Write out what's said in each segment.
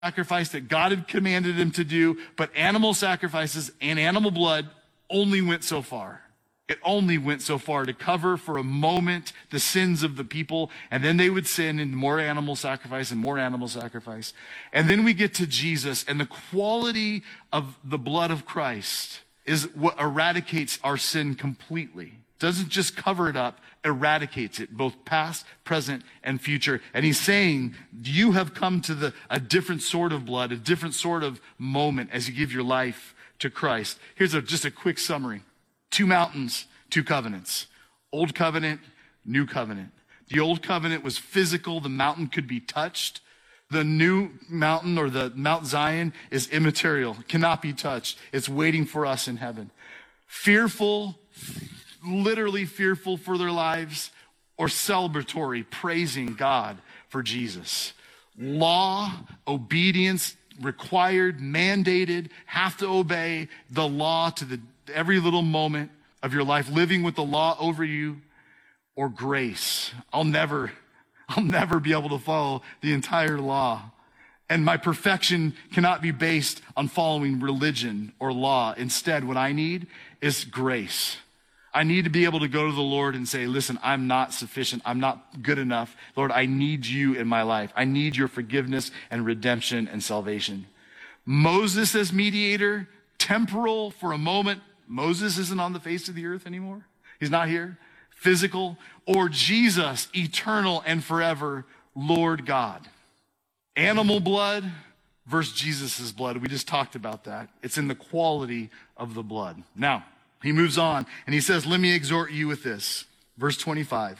sacrifice that God had commanded him to do, but animal sacrifices and animal blood only went so far. It only went so far to cover for a moment the sins of the people, and then they would sin in more animal sacrifice and more animal sacrifice. And then we get to Jesus, and the quality of the blood of Christ is what eradicates our sin completely. Doesn't just cover it up, eradicates it, both past, present, and future. And he's saying, you have come to a different sort of blood, a different sort of moment as you give your life to Christ. Here's just a quick summary. 2 mountains, 2 covenants. Old covenant, new covenant. The old covenant was physical. The mountain could be touched. The new mountain, or the Mount Zion, is immaterial, cannot be touched. It's waiting for us in heaven. Fearful, literally fearful for their lives, or celebratory, praising God for Jesus. Law, obedience, required, mandated, have to obey the law to every little moment of your life, living with the law over you, or grace. I'll never be able to follow the entire law. And my perfection cannot be based on following religion or law. Instead, what I need is grace. I need to be able to go to the Lord and say, listen, I'm not sufficient. I'm not good enough. Lord, I need you in my life. I need your forgiveness and redemption and salvation. Moses as mediator, temporal for a moment. Moses isn't on the face of the earth anymore. He's not here. Physical. Or Jesus, eternal and forever, Lord God. Animal blood versus Jesus' blood. We just talked about that. It's in the quality of the blood. Now, he moves on and he says, let me exhort you with this. Verse 25.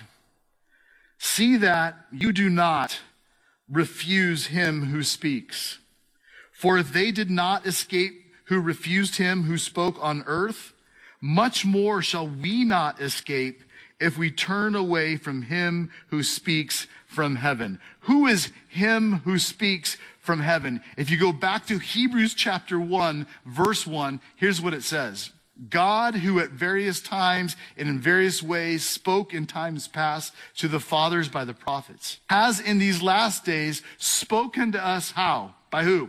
See that you do not refuse him who speaks. For if they did not escape who refused him who spoke on earth, much more shall we not escape if we turn away from him who speaks from heaven. Who is him who speaks from heaven? If you go back to Hebrews chapter 1, verse 1, here's what it says. God, who at various times and in various ways spoke in times past to the fathers by the prophets, has in these last days spoken to us how? By who?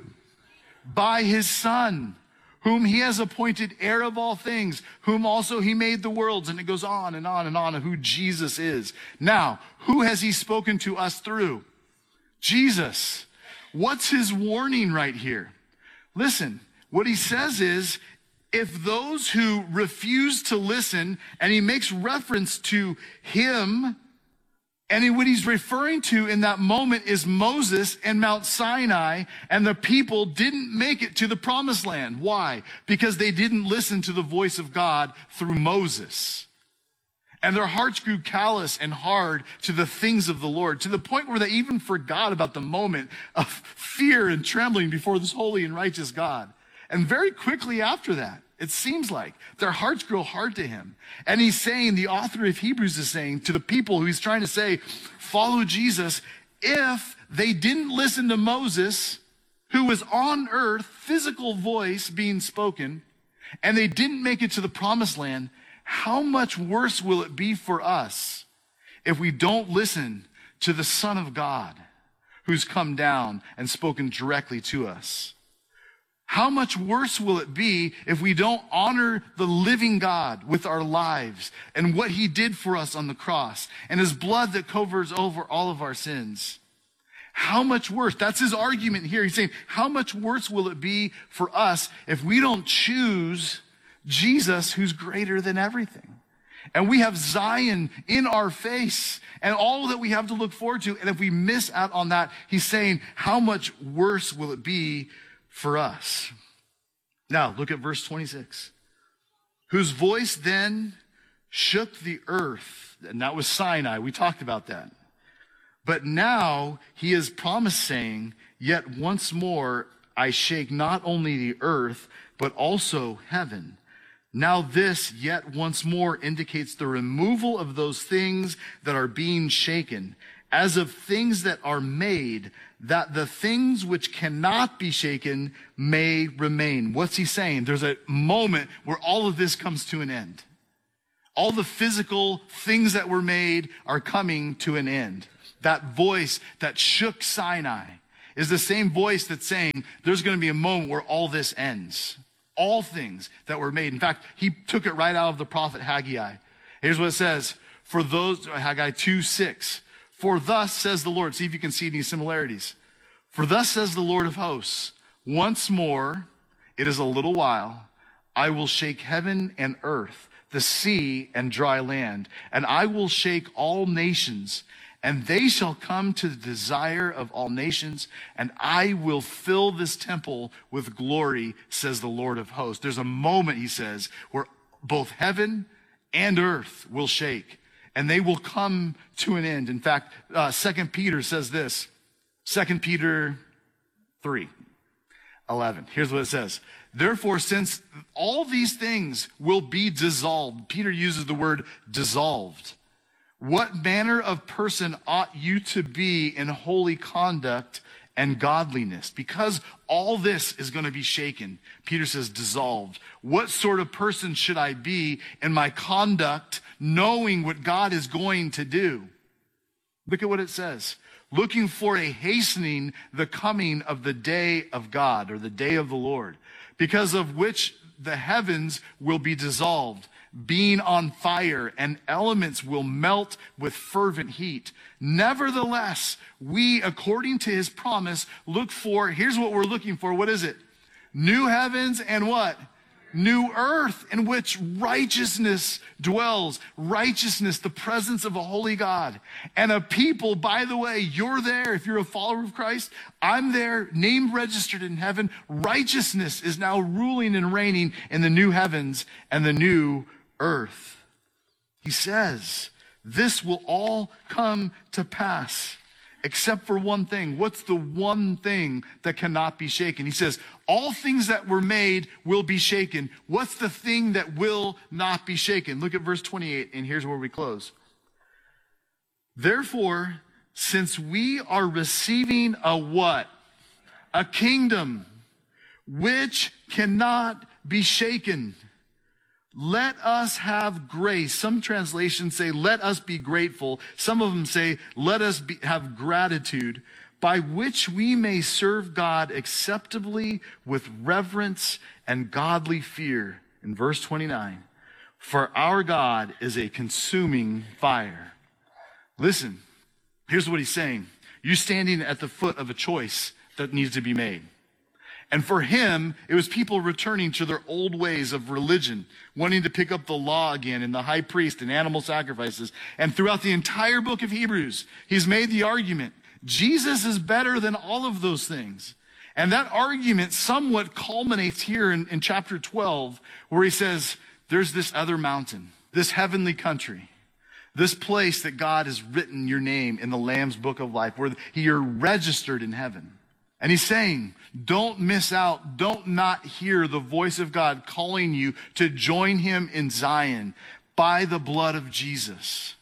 By his Son, whom he has appointed heir of all things, whom also he made the worlds. And it goes on and on and on of who Jesus is. Now, who has he spoken to us through? Jesus. What's his warning right here? Listen, what he says is, if those who refuse to listen, and he makes reference to him, and what he's referring to in that moment is Moses and Mount Sinai, and the people didn't make it to the promised land. Why? Because they didn't listen to the voice of God through Moses. And their hearts grew callous and hard to the things of the Lord, to the point where they even forgot about the moment of fear and trembling before this holy and righteous God. And very quickly after that, it seems like their hearts grow hard to him. And he's saying, the author of Hebrews is saying to the people who he's trying to say, follow Jesus, if they didn't listen to Moses, who was on earth, physical voice being spoken, and they didn't make it to the promised land, how much worse will it be for us if we don't listen to the Son of God who's come down and spoken directly to us? How much worse will it be if we don't honor the living God with our lives and what he did for us on the cross and his blood that covers over all of our sins? How much worse? That's his argument here. He's saying, how much worse will it be for us if we don't choose Jesus, who's greater than everything? And we have Zion in our face and all that we have to look forward to. And if we miss out on that, he's saying, how much worse will it be for us? Now, look at verse 26. Whose voice then shook the earth. And that was Sinai. We talked about that. But now he is promised, saying, yet once more I shake not only the earth, but also heaven. Now this yet once more indicates the removal of those things that are being shaken, as of things that are made, that the things which cannot be shaken may remain. What's he saying? There's a moment where all of this comes to an end. All the physical things that were made are coming to an end. That voice that shook Sinai is the same voice that's saying there's going to be a moment where all this ends. All things that were made. In fact, he took it right out of the prophet Haggai. Here's what it says. For those, Haggai 2:6. For thus says the Lord. See if you can see any similarities. For thus says the Lord of hosts. Once more, it is a little while, I will shake heaven and earth, the sea and dry land, and I will shake all nations, and they shall come to the desire of all nations, and I will fill this temple with glory, says the Lord of hosts. There's a moment, he says, where both heaven and earth will shake, and they will come to an end. In fact, 2 Peter says this, 2 Peter 3:11. Here's what it says. Therefore, since all these things will be dissolved, Peter uses the word dissolved. What manner of person ought you to be in holy conduct and godliness? Because all this is going to be shaken. Peter says dissolved. What sort of person should I be in my conduct, knowing what God is going to do? Look at what it says. Looking for a hastening the coming of the day of God, or the day of the Lord, because of which the heavens will be dissolved, being on fire, and elements will melt with fervent heat. Nevertheless, we, according to his promise, look for, here's what we're looking for. What is it? New heavens and what? New earth in which righteousness dwells. Righteousness, the presence of a holy God. And a people, by the way, you're there. If you're a follower of Christ, I'm there, name registered in heaven. Righteousness is now ruling and reigning in the new heavens and the new earth. He says, this will all come to pass, except for one thing. What's the one thing that cannot be shaken? He says, all things that were made will be shaken. What's the thing that will not be shaken? Look at verse 28, and here's where we close. Therefore, since we are receiving a what? A kingdom which cannot be shaken. Let us have grace. Some translations say, let us be grateful. Some of them say, let us have gratitude, by which we may serve God acceptably with reverence and godly fear. In verse 29, for our God is a consuming fire. Listen, here's what he's saying. You're standing at the foot of a choice that needs to be made. And for him, it was people returning to their old ways of religion, wanting to pick up the law again and the high priest and animal sacrifices. And throughout the entire book of Hebrews, he's made the argument, Jesus is better than all of those things. And that argument somewhat culminates here in chapter 12, where he says, there's this other mountain, this heavenly country, this place that God has written your name in the Lamb's book of life, where you're registered in heaven. And he's saying, don't miss out. Don't not hear the voice of God calling you to join him in Zion by the blood of Jesus.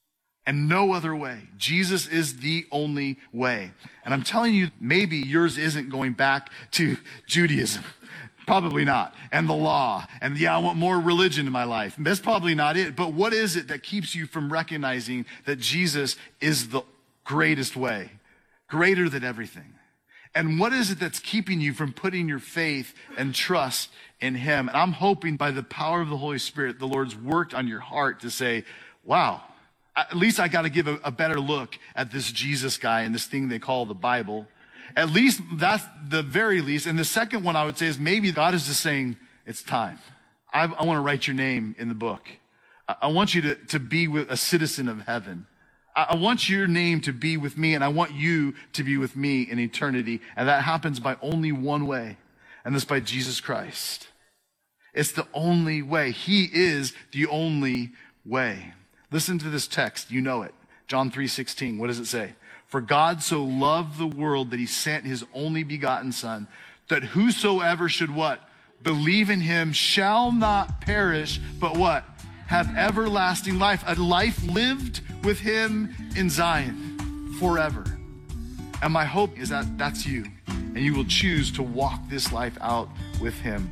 And no other way. Jesus is the only way. And I'm telling you, maybe yours isn't going back to Judaism. Probably not. And the law. And I want more religion in my life. That's probably not it. But what is it that keeps you from recognizing that Jesus is the greatest way? Greater than everything. And what is it that's keeping you from putting your faith and trust in him? And I'm hoping by the power of the Holy Spirit, the Lord's worked on your heart to say, wow, at least I got to give a better look at this Jesus guy and this thing they call the Bible. At least that's the very least. And the second one I would say is maybe God is just saying, it's time. I want to write your name in the book. I want you to be with a citizen of heaven. I want your name to be with me, and I want you to be with me in eternity. And that happens by only one way, and that's by Jesus Christ. It's the only way. He is the only way. Listen to this text. You know it. John 3:16. What does it say? For God so loved the world that he sent his only begotten Son, that whosoever should what? Believe in him shall not perish, but what? Have everlasting life. A life lived with him in Zion forever. And my hope is that that's you. And you will choose to walk this life out with him.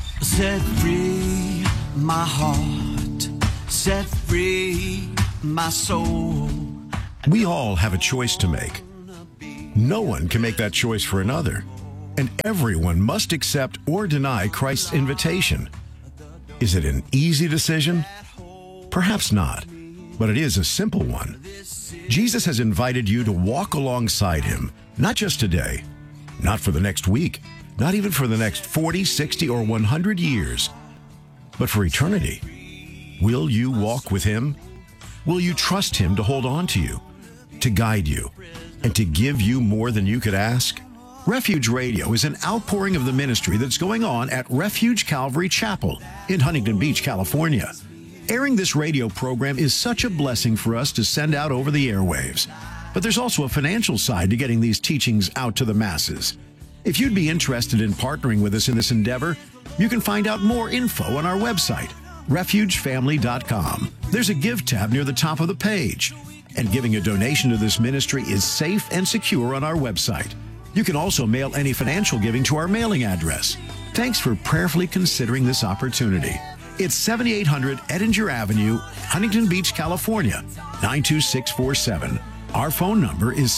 Set free my heart. Set free my soul. We all have a choice to make. No one can make that choice for another, and everyone must accept or deny Christ's invitation. Is it an easy decision? Perhaps not, but it is a simple one. Jesus has invited you to walk alongside him, not just today, not for the next week, not even for the next 40, 60, or 100 years, but for eternity. Will you walk with him? Will you trust him to hold on to you, to guide you, and to give you more than you could ask? Refuge Radio is an outpouring of the ministry that's going on at Refuge Calvary Chapel in Huntington Beach, California. Airing this radio program is such a blessing for us to send out over the airwaves. But there's also a financial side to getting these teachings out to the masses. If you'd be interested in partnering with us in this endeavor, you can find out more info on our website, refugefamily.com. There's a Give tab near the top of the page, and giving a donation to this ministry is safe and secure on our website. You can also mail any financial giving to our mailing address. Thanks for prayerfully considering this opportunity. It's 7800 Edinger Avenue, Huntington Beach, California, 92647. Our phone number is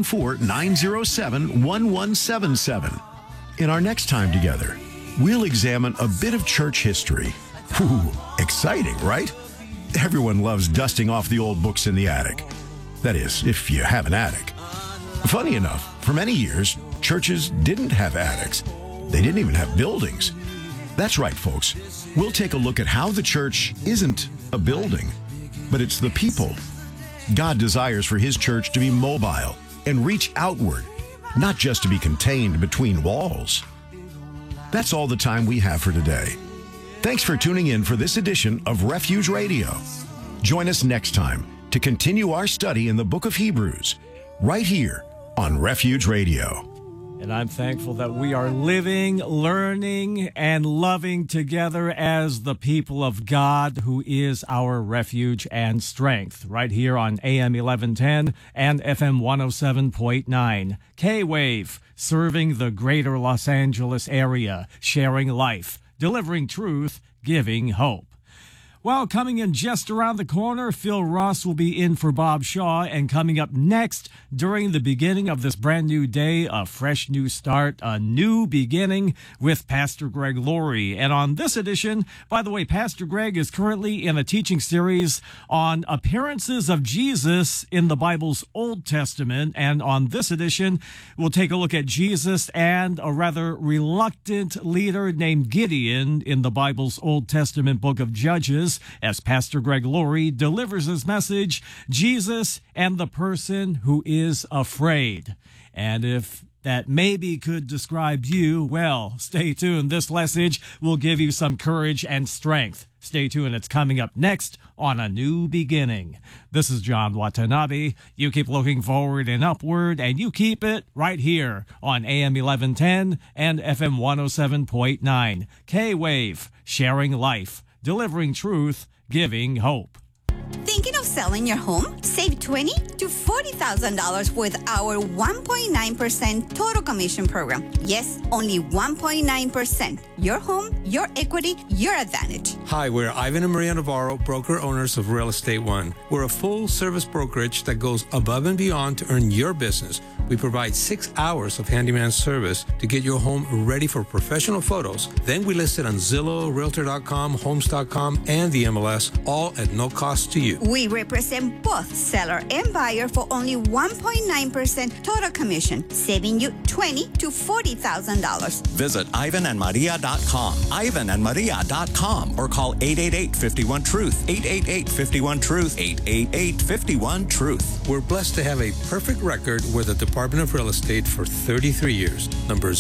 714-907-1177. In our next time together, we'll examine a bit of church history. Whew, exciting, right? Everyone loves dusting off the old books in the attic. That is, if you have an attic. Funny enough, for many years, churches didn't have attics. They didn't even have buildings. That's right, folks. We'll take a look at how the church isn't a building, but it's the people. God desires for his church to be mobile and reach outward, not just to be contained between walls. That's all the time we have for today. Thanks for tuning in for this edition of Refuge Radio. Join us next time to continue our study in the book of Hebrews, right here on Refuge Radio. And I'm thankful that we are living, learning, and loving together as the people of God, who is our refuge and strength, right here on AM 1110 and FM 107.9. K-Wave, serving the greater Los Angeles area, sharing life, delivering truth, giving hope. Well, coming in just around the corner, Phil Ross will be in for Bob Shaw, and coming up next, during the beginning of this brand new day, a fresh new start, a new beginning with Pastor Greg Laurie. And on this edition, by the way, Pastor Greg is currently in a teaching series on appearances of Jesus in the Bible's Old Testament. And on this edition, we'll take a look at Jesus and a rather reluctant leader named Gideon in the Bible's Old Testament book of Judges, as Pastor Greg Laurie delivers his message, Jesus and the person who is afraid. And if that maybe could describe you, well, stay tuned. This message will give you some courage and strength. Stay tuned. It's coming up next on A New Beginning. This is John Watanabe. You keep looking forward and upward, and you keep it right here on AM 1110 and FM 107.9. K-Wave, sharing life, delivering truth, giving hope. Thinking of selling your home? Save $20,000 to $40,000 with our 1.9% total commission program. Yes, only 1.9%. Your home, your equity, your advantage. Hi, we're Ivan and Maria Navarro, broker owners of Real Estate One. We're a full-service brokerage that goes above and beyond to earn your business. We provide 6 hours of handyman service to get your home ready for professional photos. Then we list it on Zillow, Realtor.com, Homes.com, and the MLS, all at no cost to you. We represent both seller and buyer for only 1.9% total commission, saving you $20,000 to $40,000. Visit IvanandMaria.com, IvanandMaria.com, or call 888-51-TRUTH, 888-51-TRUTH, 888-51-TRUTH. We're blessed to have a perfect record with the Department of Real Estate for 33 years. Number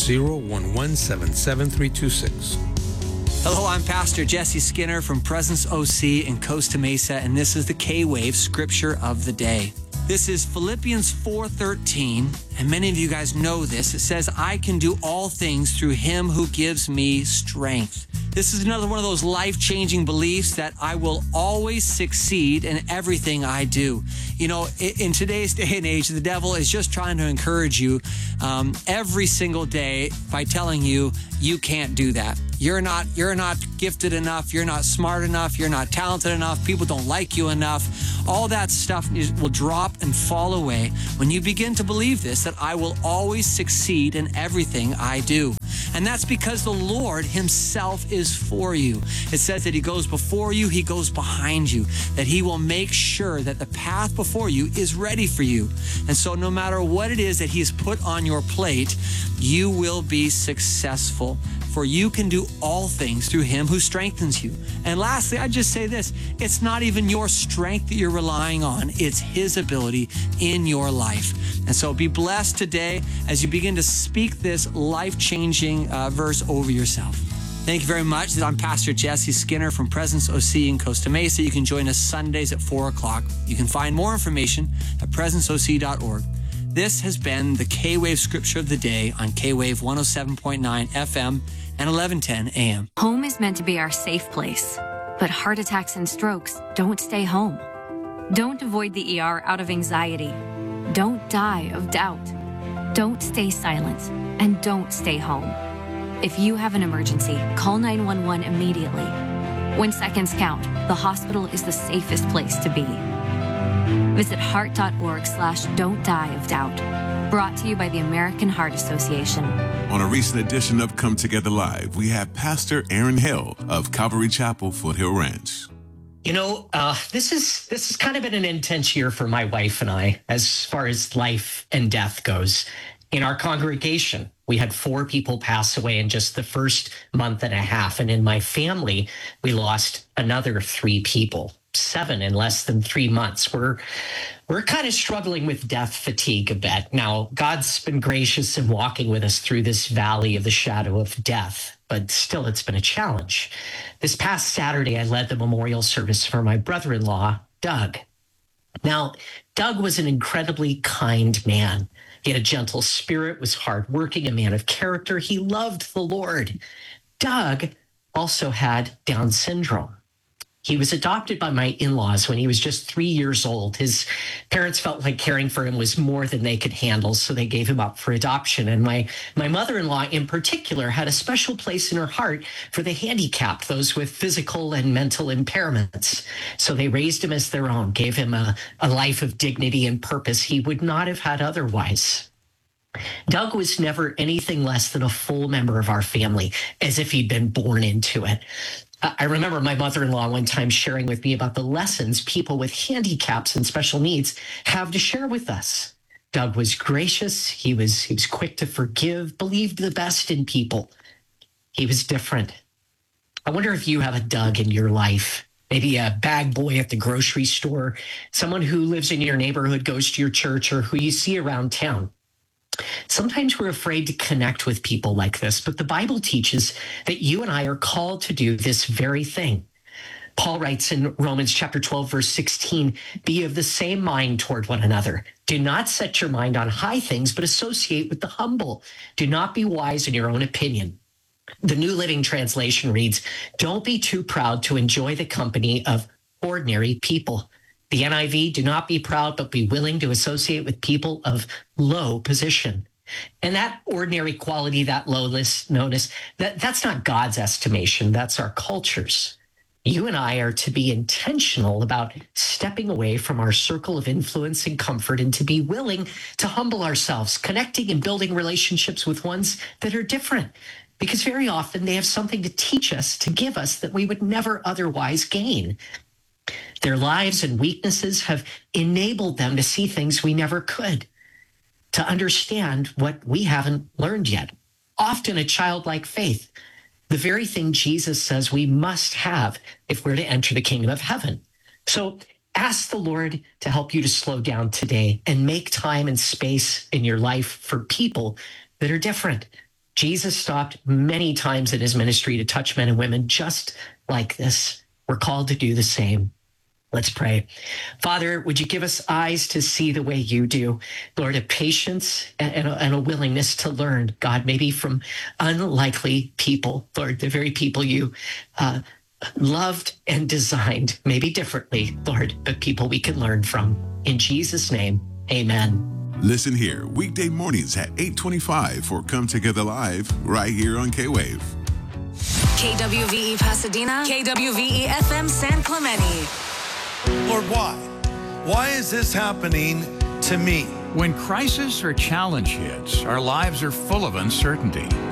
011777326. Hello, I'm Pastor Jesse Skinner from Presence OC in Costa Mesa, and this is the K-Wave Scripture of the Day. This is Philippians 4:13, and many of you guys know this. It says, I can do all things through him who gives me strength. This is another one of those life-changing beliefs that I will always succeed in everything I do. You know, in today's day and age, the devil is just trying to encourage you every single day by telling you, you can't do that. You're not gifted enough. You're not smart enough. You're not talented enough. People don't like you enough. All that stuff will drop and fall away when you begin to believe this, that I will always succeed in everything I do. And that's because the Lord himself is for you. It says that he goes before you, he goes behind you, that he will make sure that the path before you is ready for you. And so no matter what it is that he's put on your plate, you will be successful. For you can do all things through him who strengthens you. And lastly, I just say this, it's not even your strength that you're relying on, it's his ability in your life. And so be blessed today as you begin to speak this life-changing verse over yourself. Thank you very much. I'm Pastor Jesse Skinner from Presence OC in Costa Mesa. You can join us Sundays at 4 o'clock. You can find more information at presenceoc.org. This has been the K-Wave Scripture of the Day on K-Wave 107.9 FM and 1110 AM. Home is meant to be our safe place, but heart attacks and strokes don't stay home. Don't avoid the ER out of anxiety. Don't die of doubt. Don't stay silent, and don't stay home. If you have an emergency, call 911 immediately. When seconds count, the hospital is the safest place to be. Visit heart.org/don't die of doubt. Brought to you by the American Heart Association. On a recent edition of Come Together Live, we have Pastor Aaron Hill of Calvary Chapel, Foothill Ranch. You know, this has kind of been an intense year for my wife and I, as far as life and death goes. In our congregation, we had 4 people pass away in just the first month and a half. And in my family, we lost another 3 people, 7 in less than 3 months. We're kind of struggling with death fatigue a bit. Now, God's been gracious in walking with us through this valley of the shadow of death, but still it's been a challenge. This past Saturday, I led the memorial service for my brother-in-law, Doug. Now, Doug was an incredibly kind man. He had a gentle spirit, was hardworking, a man of character. He loved the Lord. Doug also had Down syndrome. He was adopted by my in-laws when he was just 3 years old. His parents felt like caring for him was more than they could handle, so they gave him up for adoption. And my mother-in-law in particular had a special place in her heart for the handicapped, those with physical and mental impairments. So they raised him as their own, gave him a life of dignity and purpose he would not have had otherwise. Doug was never anything less than a full member of our family, as if he'd been born into it. I remember my mother-in-law one time sharing with me about the lessons people with handicaps and special needs have to share with us. Doug was gracious. He was quick to forgive, believed the best in people. He was different. I wonder if you have a Doug in your life, maybe a bag boy at the grocery store, someone who lives in your neighborhood, goes to your church, or who you see around town. Sometimes we're afraid to connect with people like this, but the Bible teaches that you and I are called to do this very thing. Paul writes in Romans chapter 12, verse 16, be of the same mind toward one another. Do not set your mind on high things, but associate with the humble. Do not be wise in your own opinion. The New Living Translation reads, don't be too proud to enjoy the company of ordinary people. The NIV, do not be proud, but be willing to associate with people of low position. And that ordinary quality, that lowness, that's not God's estimation. That's our culture's. You and I are to be intentional about stepping away from our circle of influence and comfort and to be willing to humble ourselves, connecting and building relationships with ones that are different. Because very often they have something to teach us, to give us that we would never otherwise gain. Their lives and weaknesses have enabled them to see things we never could, to understand what we haven't learned yet. Often a childlike faith, the very thing Jesus says we must have if we're to enter the kingdom of heaven. So ask the Lord to help you to slow down today and make time and space in your life for people that are different. Jesus stopped many times in his ministry to touch men and women just like this. We're called to do the same. Let's pray. Father, would you give us eyes to see the way you do? Lord, a patience and a willingness to learn, God, maybe from unlikely people, Lord, the very people you loved and designed, maybe differently, Lord, but people we can learn from. In Jesus' name, amen. Listen here weekday mornings at 8:25 for Come Together Live right here on K-Wave. KWVE Pasadena, KWVE FM San Clemente. Lord, why? Why is this happening to me? When crisis or challenge hits, our lives are full of uncertainty.